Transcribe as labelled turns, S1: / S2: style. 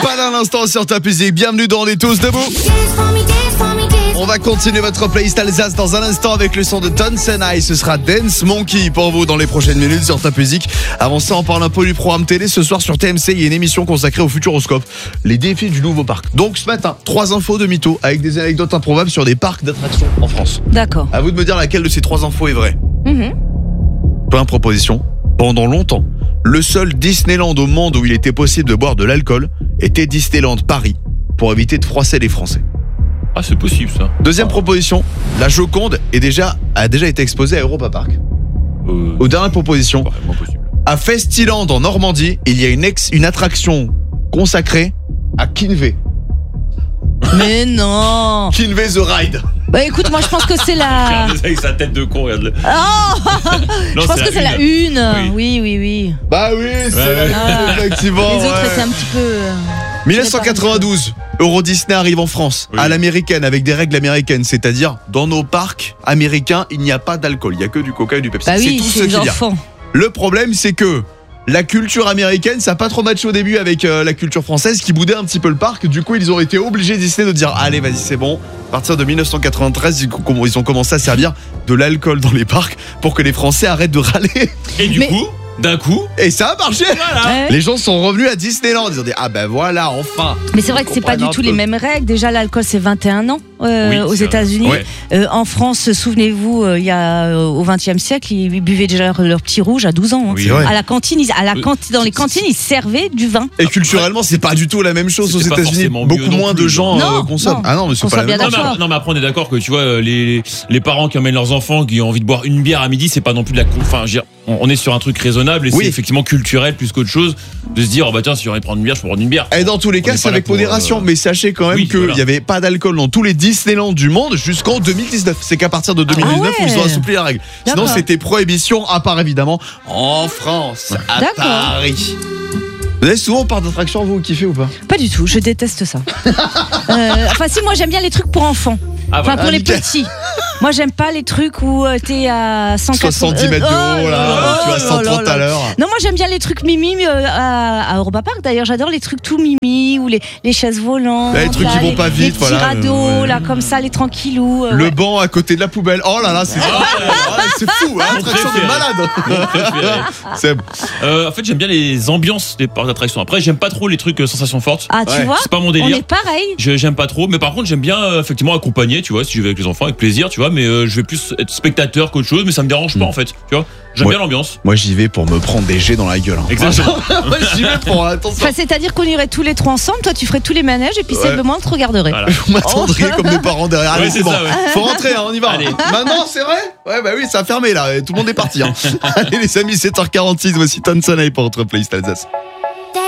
S1: Pas à l'instant sur Top Music. Bienvenue dans On est tous debout. On va continuer votre playlist Alsace dans un instant avec le son de Tons and I. Ce sera Dance Monkey pour vous dans les prochaines minutes sur Top Music. Avant ça, on parle un peu du programme télé. Ce soir sur TMC, il y a une émission consacrée au Futuroscope, les défis du nouveau parc. Donc ce matin, 3 infos de mythos avec des anecdotes improbables sur des parcs d'attractions en France.
S2: D'accord.
S1: À vous de me dire laquelle de ces 3 infos est vraie. Première proposition. Pendant longtemps, le seul Disneyland au monde où il était possible de boire de l'alcool était Disneyland Paris, pour éviter de froisser les Français.
S3: Ah, c'est possible ça.
S1: Deuxième proposition, la Joconde a déjà été exposée à Europa Park. Aux dernières propositions,
S3: possible.
S1: à Festiland en Normandie, il y a une attraction consacrée à Kinvey.
S2: Mais non.
S1: Kinvey the Ride.
S2: Bah écoute, moi je pense que c'est la...
S3: Regarde ça avec sa tête de con, regarde-le.
S2: Oh
S3: Non,
S2: je pense que c'est la une. Oui.
S1: Bah oui, c'est
S3: Ouais.
S1: effectivement.
S2: Les autres
S1: ouais.
S2: étaient un petit peu...
S1: 1992, Euro Disney arrive en France,
S3: Oui.
S1: à l'américaine, avec des règles américaines, c'est-à-dire dans nos parcs américains, il n'y a pas d'alcool, il n'y a que du coca et du Pepsi.
S2: Bah
S1: c'est
S2: oui,
S1: tout ce
S2: c'est les
S1: qu'il y a.
S2: enfants.
S1: Le problème, c'est que la culture américaine, ça n'a pas trop matché au début avec la culture française qui boudait un petit peu le parc. Du coup, ils ont été obligés Disney de dire allez, vas-y, c'est bon. À partir de 1993, ils ont commencé à servir de l'alcool dans les parcs pour que les Français arrêtent de râler.
S3: Et du coup, d'un coup,
S1: Et ça a marché.
S2: Ouais.
S1: Les gens sont revenus à Disneyland. Ils ont dit ah ben voilà, enfin.
S2: Mais c'est vrai que c'est pas du tout les mêmes règles. Déjà, l'alcool, c'est 21 ans
S3: Oui,
S2: aux
S3: c'est
S2: États-Unis.
S3: vrai.
S2: En France, souvenez-vous, il y a au XXe siècle, ils buvaient déjà leur petit rouge à 12 ans. Hein.
S3: Oui.
S1: C'est vrai.
S2: À la cantine, dans les cantines, ils servaient du vin.
S1: Et culturellement, c'est pas du tout la même chose aux
S3: C'était pas
S1: États-Unis.
S3: forcément
S1: Beaucoup
S3: mieux non
S1: moins
S3: plus,
S1: de gens
S2: non.
S1: consomment.
S2: Non.
S1: Ah non, mais c'est
S2: Qu'on
S1: pas
S2: soit
S1: la même
S2: bien
S1: chose.
S2: d'accord.
S3: Non mais après on est d'accord que tu vois les parents qui emmènent leurs enfants qui ont envie de boire une bière à midi, c'est pas non plus de la enfin je veux dire, on est sur un truc raisonnable et
S1: Oui.
S3: c'est effectivement culturel plus qu'autre chose de se dire oh bah tiens, si j'ai envie de prendre une bière, je peux prendre une bière.
S1: Et dans tous les
S3: On
S1: cas,
S3: est
S1: c'est
S3: pas là
S1: avec
S3: pour,
S1: modération. Mais sachez quand même
S3: oui,
S1: qu'il
S3: voilà.
S1: n'y avait pas d'alcool dans tous les Disneyland du monde jusqu'en 2019. C'est qu'à partir de 2019
S2: Ah ouais.
S1: où ils ont assoupli la règle. Sinon,
S2: D'accord.
S1: c'était prohibition, à part évidemment en France, à
S2: D'accord.
S1: Paris. Vous allez souvent au parc d'attractions, vous kiffez ou pas?
S2: Pas du tout, je déteste ça. Enfin, si, moi j'aime bien les trucs pour enfants.
S3: Ah
S2: Enfin,
S3: voilà.
S2: pour les
S1: nickel.
S2: petits. Moi, j'aime pas les trucs où t'es à 180
S1: 70 mètres de haut, là, tu vas 130 à l'heure.
S2: Non, moi j'aime bien les trucs mimi à Europa Park. D'ailleurs, j'adore les trucs tout mimi ou les chaises volantes.
S1: Les trucs qui vont pas vite,
S2: les
S1: voilà.
S2: petits radeaux,
S1: Ouais.
S2: là, comme ça, les tranquillous.
S1: Le
S2: ouais.
S1: banc à côté de la poubelle. Oh là là, c'est c'est fou, hein,
S3: Mon
S1: attraction de
S3: préféré.
S1: malade.
S3: Mon préféré.
S1: C'est
S3: En fait, j'aime bien les ambiances des parcs d'attractions. Après, j'aime pas trop les trucs sensations fortes.
S2: Ah, tu
S1: Ouais.
S2: vois,
S3: C'est pas mon
S2: on
S3: délire.
S2: est pareil.
S3: J'aime pas trop, mais par contre j'aime bien effectivement accompagner, tu vois, si je vais avec les enfants avec plaisir, tu vois, mais je vais plus être spectateur qu'autre chose, mais ça me dérange pas en fait, tu vois. J'aime
S1: Ouais.
S3: bien l'ambiance.
S1: Moi, j'y vais pour me prendre des jets dans la gueule. Hein.
S3: Exactement.
S1: Moi, j'y vais pour attention.
S2: Enfin, c'est-à-dire qu'on irait tous les trois ensemble. Toi, tu ferais tous les manèges et puis
S1: Ouais.
S2: simplement, on te regarderait.
S3: Voilà.
S1: Vous m'attendriez comme mes parents derrière. Allez,
S3: Ouais,
S1: c'est
S3: c'est
S1: bon.
S3: ça, ouais.
S1: Faut rentrer, hein, on y va.
S3: Allez.
S1: Maintenant, c'est vrai? Ouais, bah oui, ça a fermé là. Tout le monde est parti. Hein. Allez, les amis, 7h46. Voici Tons and I pour votre playlist Alsace.